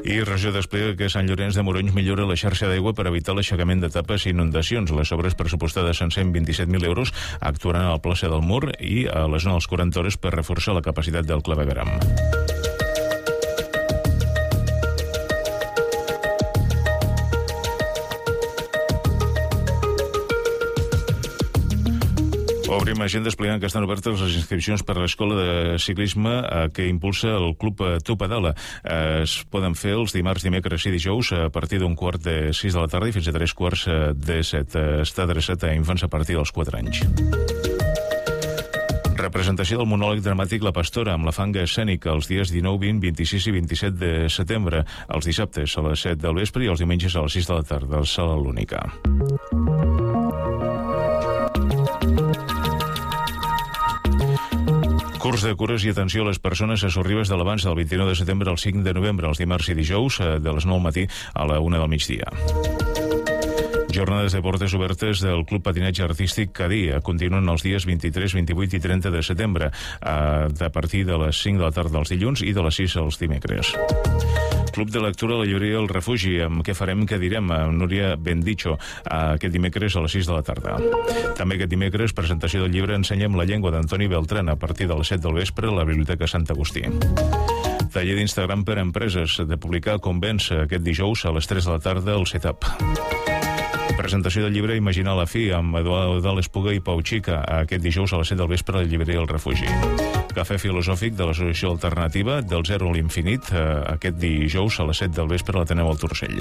I Regió desplega que Sant Llorenç de Morony millora la xarxa d'aigua per evitar l'aixecament de tapes i inundacions. Les obres pressupostades en 127.000 euros actuaran al plaça del Mur i a la zona dels 40 hores per reforçar la capacitat del clavegueram. Obrim agenda explicant que estan obertes les inscripcions per a l'escola de ciclisme que impulsa el Club Tu Pedala. Es poden fer els dimarts, dimecres i dijous a partir d'un 5:45 de la tarda i fins a 3:45. Està adreçat a infants a partir dels 4 anys. Representació del monòleg dramàtic La Pastora amb la fanga escènica els dies 19, 20, 26 i 27 de setembre, els dissabtes a les 7 del vespre i els diumenges a les 6 de la tarda, al Sala l'Única. Curs de cures i atenció a les persones a Sorribes de l'Abans del 29 de setembre al 5 de novembre, els dimarts i dijous de les 9 del matí a la 1 del migdia. Jornades de portes obertes del Club Patinatge Artístic Cadí continuen els dies 23, 28 i 30 de setembre a partir de les 5 de la tarda els dilluns i de les 6 els dimecres. Club de lectura a la llibreria El Refugi, amb Què farem, què direm, amb Núria Bendicho, aquest dimecres a les 6 de la tarda. També aquest dimecres, presentació del llibre Ensenya'm la llengua d'Antoni Beltrán a partir de les 7 del vespre a la Biblioteca Sant Agustí. Taller d'Instagram per a empreses, de publicar Convenç aquest dijous a les 3 de la tarda al Setup. Presentació del llibre Imaginar la fi amb Eduard Espuga i Pau Xica aquest dijous a les 7 del vespre a la llibreria El Refugi. Cafè filosòfic de l'Associació Alternativa del Zero a l'Infinit aquest dijous a les 7 del vespre a l'Ateneu al Torcell.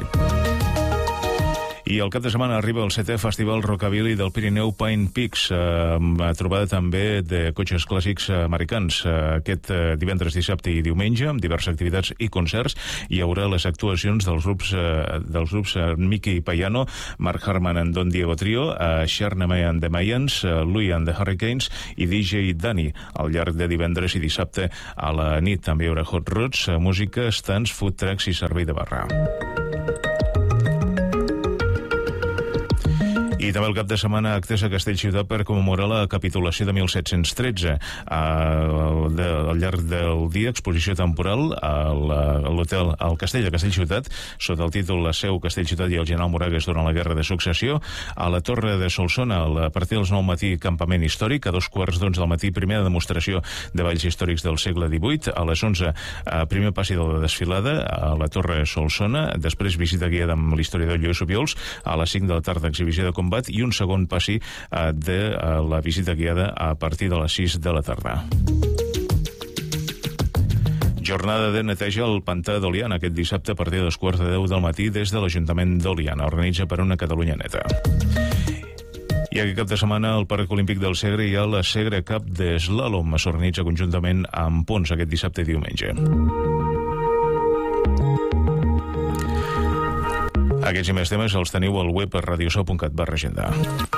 I el cap de setmana arriba el 7è Festival Rockabilly del Pirineu Pine Peaks, trobada també de cotxes clàssics americans. Aquest divendres, dissabte i diumenge, amb diverses activitats i concerts, hi haurà les actuacions dels grups Mickey Payano, Mark Harman and Don Diego Trio, Charnamay and the Mayans, Louis and the Hurricanes i DJ Danny. Al llarg de divendres i dissabte a la nit també hi haurà hot rods, música, stands, food trucks i servei de barra. I també el cap de setmana actes a Castellciutat per commemorar la capitulació de 1713. Al llarg del dia, exposició temporal a l'hotel al Castell de Castellciutat, sota el títol La Seu, Castellciutat i el general Moragues durant la Guerra de Successió. A la Torre de Solsona, a partir dels 9 del matí, campament històric. A 2:15 del matí, primera demostració de balls històrics del segle XVIII. A les 11, primer passi de la desfilada a la Torre Solsona. Després, visita guiada amb l'historiador Lluís Obiols. A les 5 de la tarda, exhibició de combat i un segon passi de la visita guiada a partir de les 6 de la tarda. Jornada de neteja al pantà d'Oliana aquest dissabte a partir de 9:15 del matí des de l'Ajuntament d'Oliana. Organitza per una Catalunya neta. I aquest cap de setmana al Parc Olímpic del Segre hi ha la Segre Cup de Slalom. S'organitza conjuntament amb Pons aquest dissabte i diumenge. Aquests i més temes els teniu al web radiosol.cat/agenda.